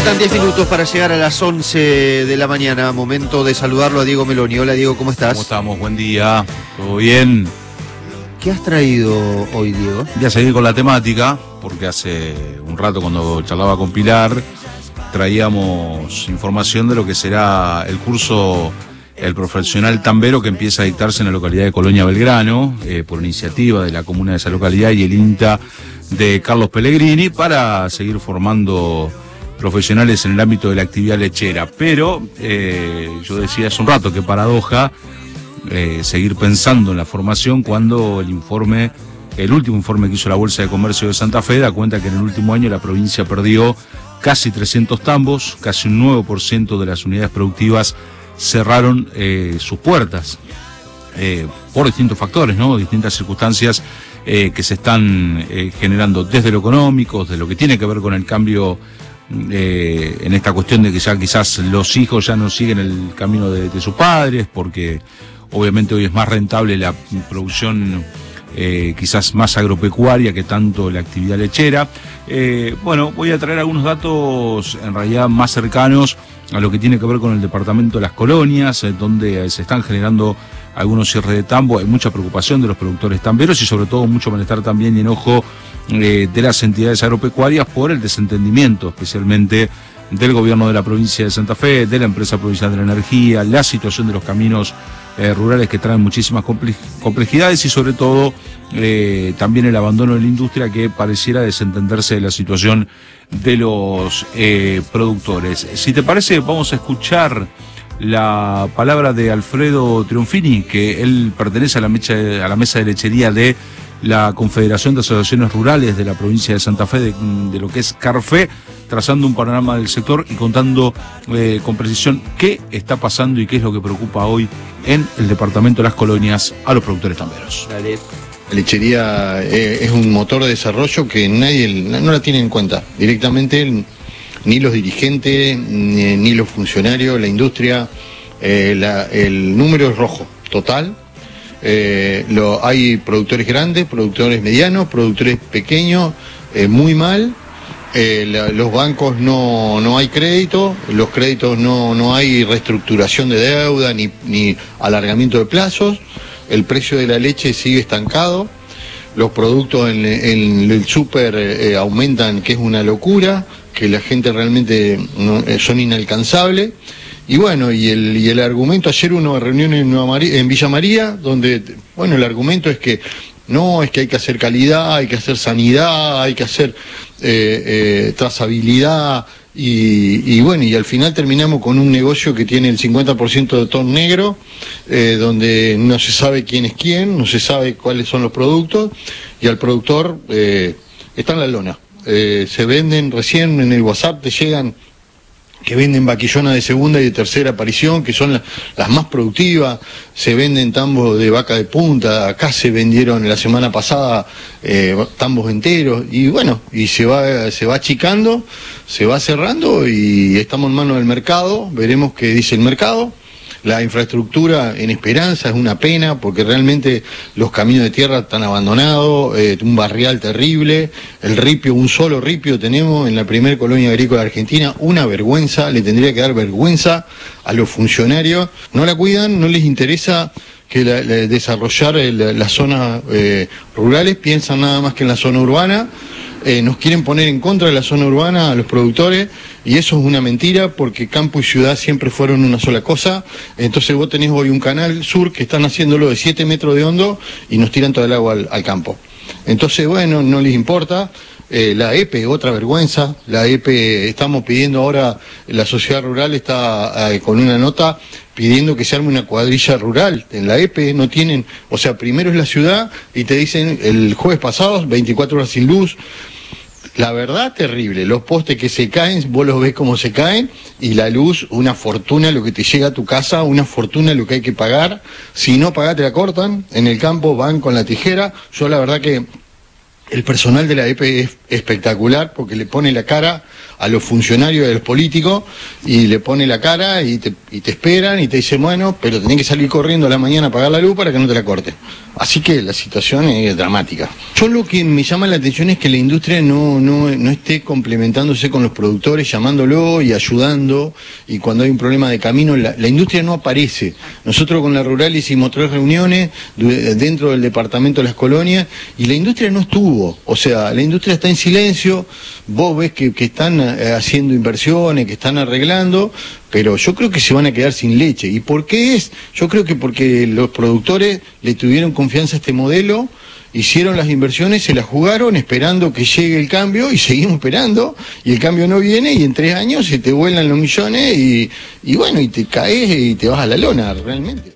Faltan 10 minutos para llegar a las 11 de la mañana. Momento de saludarlo a Diego Meloni. Hola Diego, ¿cómo estás? ¿Cómo estamos? Buen día. ¿Todo bien? ¿Qué has traído hoy, Diego? Voy a seguir con la temática, porque hace un rato cuando charlaba con Pilar, traíamos información de lo que será el curso El Profesional Tambero, que empieza a dictarse en la localidad de Colonia Belgrano, por iniciativa de la comuna de esa localidad y el INTA de Carlos Pellegrini, para seguir formando profesionales en el ámbito de la actividad lechera. Pero yo decía hace un rato que paradoja seguir pensando en la formación cuando el último informe que hizo la Bolsa de Comercio de Santa Fe da cuenta que en el último año la provincia perdió casi 300 tambos, casi un 9% de las unidades productivas cerraron sus puertas por distintos factores, ¿no? Distintas circunstancias que se están generando desde lo económico, de lo que tiene que ver con el cambio en esta cuestión de que ya quizás los hijos ya no siguen el camino de sus padres, porque obviamente hoy es más rentable la producción quizás más agropecuaria que tanto la actividad lechera. Bueno, voy a traer algunos datos en realidad más cercanos a lo que tiene que ver con el departamento de Las Colonias, donde se están generando algunos cierres de tambo. Hay mucha preocupación de los productores tamberos y sobre todo mucho malestar también y enojo de las entidades agropecuarias por el desentendimiento, especialmente del gobierno de la provincia de Santa Fe, de la empresa provincial de la energía, la situación de los caminos rurales que traen muchísimas complejidades y sobre todo también el abandono de la industria que pareciera desentenderse de la situación de los productores. Si te parece, vamos a escuchar la palabra de Alfredo Triunfini, que él pertenece a la mesa de lechería de la Confederación de Asociaciones Rurales de la provincia de Santa Fe, de lo que es Carfe, trazando un panorama del sector y contando con precisión qué está pasando y qué es lo que preocupa hoy en el departamento de Las Colonias a los productores tamberos. Dale. La lechería es un motor de desarrollo que nadie no la tiene en cuenta directamente, ni los dirigentes, ni los funcionarios, la industria. El número es rojo, total. Hay productores grandes, productores medianos, productores pequeños, muy mal. Los bancos no hay crédito, los créditos no hay reestructuración de deuda ni alargamiento de plazos. El precio de la leche sigue estancado, los productos en el súper aumentan, que es una locura, que la gente realmente son inalcanzables. Y bueno, y el argumento, ayer hubo una reunión en Villa María, donde, bueno, el argumento es que no, es que hay que hacer calidad, hay que hacer sanidad, hay que hacer trazabilidad, y bueno, y al final terminamos con un negocio que tiene el 50% de ton negro, donde no se sabe quién es quién, no se sabe cuáles son los productos, y al productor está en la lona. Se venden recién en el WhatsApp, te llegan que venden vaquillonas de segunda y de tercera aparición, que son las más productivas. Se venden tambos de vaca de punta, acá se vendieron la semana pasada tambos enteros, y bueno, y se va achicando, se va cerrando, y estamos en manos del mercado. Veremos qué dice el mercado. La infraestructura en Esperanza es una pena, porque realmente los caminos de tierra están abandonados, un barrial terrible, el ripio, un solo ripio tenemos en la primer colonia agrícola argentina, una vergüenza, le tendría que dar vergüenza a los funcionarios. No la cuidan, no les interesa que desarrollar las zonas rurales, piensan nada más que en la zona urbana. Nos quieren poner en contra de la zona urbana a los productores, y eso es una mentira, porque campo y ciudad siempre fueron una sola cosa. Entonces vos tenés hoy un canal sur que están haciéndolo de 7 metros de hondo y nos tiran todo el agua al campo. Entonces, bueno, no les importa. La EPE, otra vergüenza. La EPE, estamos pidiendo ahora, la sociedad rural está con una nota pidiendo que se arme una cuadrilla rural. En la EPE no tienen, o sea, primero es la ciudad y te dicen el jueves pasado 24 horas sin luz. La verdad, terrible. Los postes que se caen, vos los ves cómo se caen, y la luz, una fortuna lo que te llega a tu casa, una fortuna lo que hay que pagar. Si no pagás, te la cortan. En el campo van con la tijera. Yo la verdad que el personal de la EPE es espectacular, porque le pone la cara a los funcionarios y a los políticos, y le pone la cara y te esperan y te dicen, bueno, pero tenés que salir corriendo a la mañana a apagar la luz para que no te la corten. Así que la situación es dramática. Yo lo que me llama la atención es que la industria no esté complementándose con los productores, llamándolo y ayudando, y cuando hay un problema de camino, la industria no aparece. Nosotros con la rural hicimos 3 reuniones dentro del departamento de Las Colonias, y la industria no estuvo. O sea, la industria está en silencio, vos ves que están haciendo inversiones, que están arreglando, pero yo creo que se van a quedar sin leche. ¿Y por qué es? Yo creo que porque los productores le tuvieron confianza a este modelo, hicieron las inversiones, se las jugaron esperando que llegue el cambio, y seguimos esperando, y el cambio no viene, y en 3 años se te vuelan los millones, y bueno, y te caes y te vas a la lona, realmente.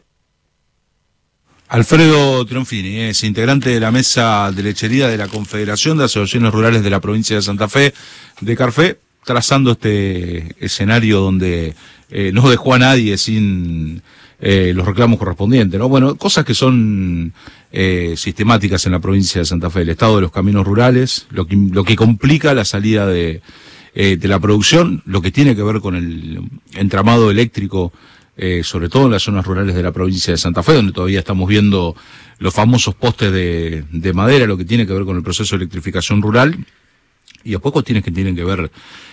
Alfredo Trionfini es integrante de la mesa de lechería de la Confederación de Asociaciones Rurales de la provincia de Santa Fe, de Carfe, trazando este escenario donde no dejó a nadie sin los reclamos correspondientes, ¿no? Bueno, cosas que son sistemáticas en la provincia de Santa Fe, el estado de los caminos rurales, lo que complica la salida de la producción, lo que tiene que ver con el entramado eléctrico, sobre todo en las zonas rurales de la provincia de Santa Fe, donde todavía estamos viendo los famosos postes de madera, lo que tiene que ver con el proceso de electrificación rural, y después cuestiones que tienen que ver,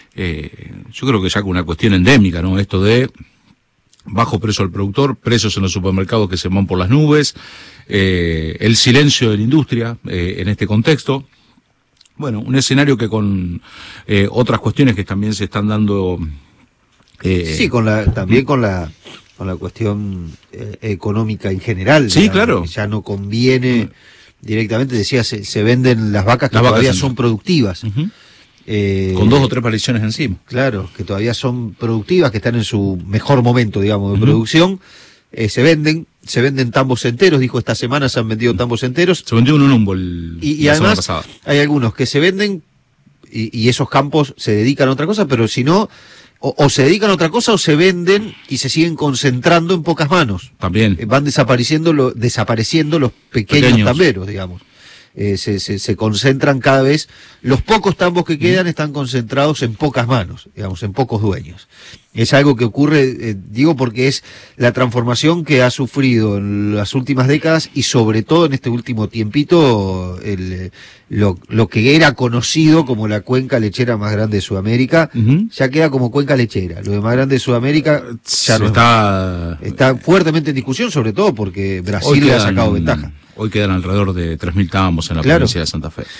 yo creo que ya con una cuestión endémica, ¿no? Esto de bajo precio al productor, precios en los supermercados que se van por las nubes, el silencio de la industria en este contexto. Bueno, un escenario que con otras cuestiones que también se están dando... sí, también con la cuestión económica en general. Sí, claro. Ya no conviene directamente, decía, se venden las vacas que todavía son productivas. Uh-huh. Con 2 o 3 apariciones encima. Claro, que todavía son productivas, que están en su mejor momento, digamos, de producción. Se venden tambos enteros, dijo esta semana se han vendido tambos enteros. Se vendió un Unumbo y además hay algunos que se venden y esos campos se dedican a otra cosa, pero si no, o se dedican a otra cosa o se venden y se siguen concentrando en pocas manos. También. Van desapareciendo los pequeños tamberos, digamos. Se concentran cada vez, los pocos tambos que quedan están concentrados en pocas manos, digamos, en pocos dueños. Es algo que ocurre, digo, porque es la transformación que ha sufrido en las últimas décadas y sobre todo en este último tiempito lo que era conocido como la cuenca lechera más grande de Sudamérica, ya queda como cuenca lechera. Lo de más grande de Sudamérica ya no está fuertemente en discusión, sobre todo porque Brasil le ha sacado ventaja. Hoy quedan alrededor de 3.000 tambos en la provincia de Santa Fe.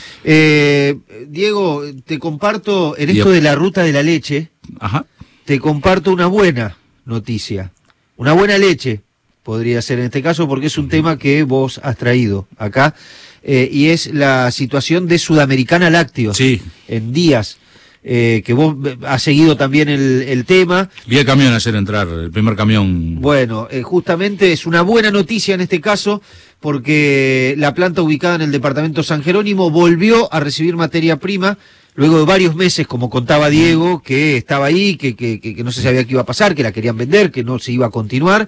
Diego, te comparto, en esto de la ruta de la leche, te comparto una buena noticia. Una buena leche, podría ser en este caso, porque es un tema que vos has traído acá, y es la situación de Sudamericana Lácteos. Sí. En Díaz. Que vos has seguido también el tema. Vi el camión ayer entrar, el primer camión. Bueno, justamente es una buena noticia en este caso, porque la planta ubicada en el departamento San Jerónimo volvió a recibir materia prima, luego de varios meses, como contaba Diego, que estaba ahí, que no se sabía qué iba a pasar, que la querían vender, que no se iba a continuar,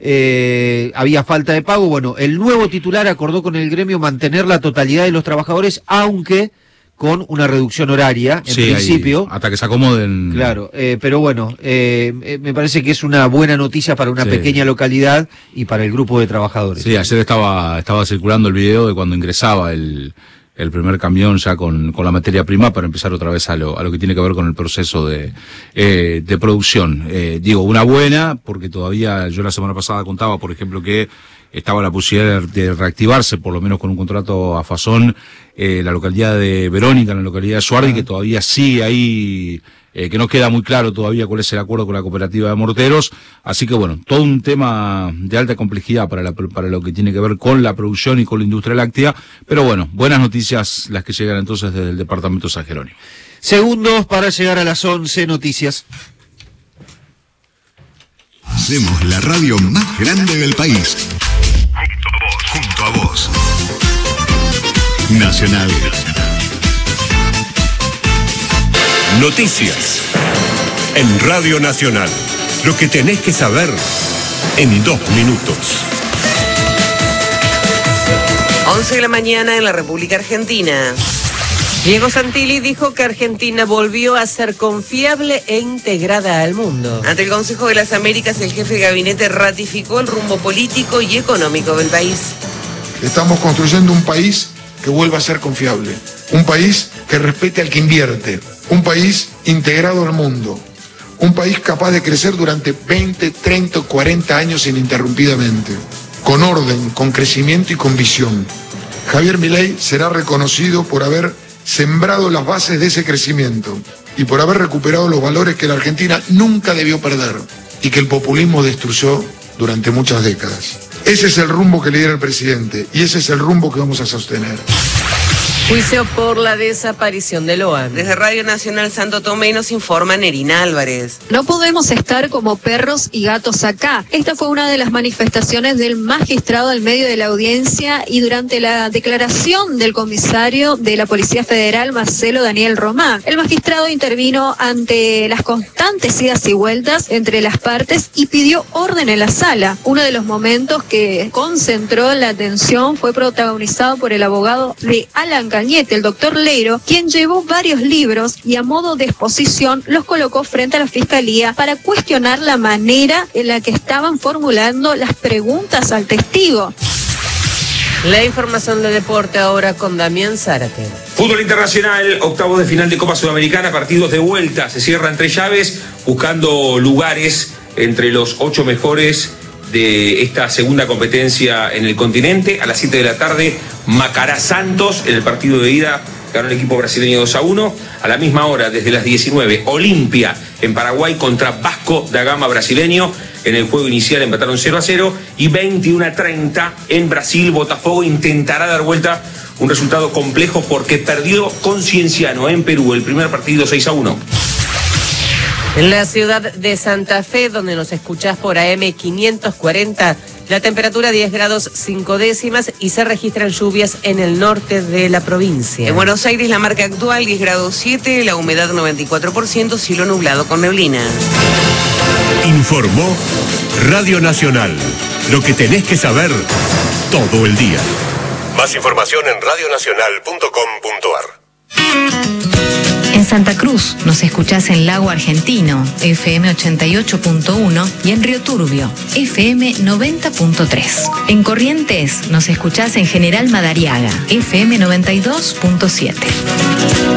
había falta de pago. Bueno, el nuevo titular acordó con el gremio mantener la totalidad de los trabajadores, aunque con una reducción horaria, en principio. Ahí, hasta que se acomoden. Claro, pero bueno, me parece que es una buena noticia para una pequeña localidad y para el grupo de trabajadores. Sí, ayer estaba circulando el video de cuando ingresaba el primer camión ya con la materia prima para empezar otra vez a lo que tiene que ver con el proceso de producción. Digo, una buena, porque todavía yo la semana pasada contaba, por ejemplo, que estaba la posibilidad de reactivarse, por lo menos con un contrato a Fazón, la localidad de Verónica, en la localidad de Suardi, que todavía sigue ahí, que no queda muy claro todavía cuál es el acuerdo con la cooperativa de morteros. Así que bueno, todo un tema de alta complejidad para lo que tiene que ver con la producción y con la industria láctea. Pero bueno, buenas noticias las que llegan entonces desde el departamento San Jerónimo. Segundos para llegar a las 11 noticias. Hacemos la radio más grande del país. Junto a vos. Nacional. Noticias. En Radio Nacional. Lo que tenés que saber en 2 minutos. 11 de la mañana en la República Argentina. Diego Santilli dijo que Argentina volvió a ser confiable e integrada al mundo. Ante el Consejo de las Américas, el jefe de gabinete ratificó el rumbo político y económico del país. Estamos construyendo un país que vuelva a ser confiable, un país que respete al que invierte, un país integrado al mundo, un país capaz de crecer durante 20, 30 o 40 años ininterrumpidamente, con orden, con crecimiento y con visión. Javier Milei será reconocido por haber sembrado las bases de ese crecimiento y por haber recuperado los valores que la Argentina nunca debió perder y que el populismo destruyó durante muchas décadas. Ese es el rumbo que lidera el presidente y ese es el rumbo que vamos a sostener. Juicio por la desaparición de Loan. Desde Radio Nacional Santo Tomé nos informa Nerina Álvarez. No podemos estar como perros y gatos acá. Esta fue una de las manifestaciones del magistrado al medio de la audiencia y durante la declaración del comisario de la Policía Federal, Marcelo Daniel Román. El magistrado intervino ante las constantes idas y vueltas entre las partes y pidió orden en la sala. Uno de los momentos que concentró la atención fue protagonizado por el abogado de Alan Cañete, el doctor Leiro, quien llevó varios libros y a modo de exposición los colocó frente a la fiscalía para cuestionar la manera en la que estaban formulando las preguntas al testigo. La información de deporte ahora con Damián Zárate. Fútbol internacional, octavos de final de Copa Sudamericana, partidos de vuelta, se cierran 3 llaves, buscando lugares entre los 8 mejores de esta segunda competencia en el continente. A las 7 de la tarde, Macará Santos, en el partido de ida ganó el equipo brasileño 2-1. A la misma hora, desde las 19, Olimpia en Paraguay contra Vasco da Gama brasileño. En el juego inicial empataron 0-0 y 21:30 en Brasil, Botafogo intentará dar vuelta un resultado complejo porque perdió con Cienciano en Perú el primer partido 6-1. En la ciudad de Santa Fe, donde nos escuchás por AM 540, la temperatura 10 grados 5 décimas y se registran lluvias en el norte de la provincia. En Buenos Aires la marca actual 10 grados 7, la humedad 94%, cielo nublado con neblina. Informó Radio Nacional. Lo que tenés que saber todo el día. Más información en radionacional.com.ar. En Santa Cruz nos escuchás en Lago Argentino, FM 88.1 y en Río Turbio, FM 90.3. En Corrientes nos escuchás en General Madariaga, FM 92.7.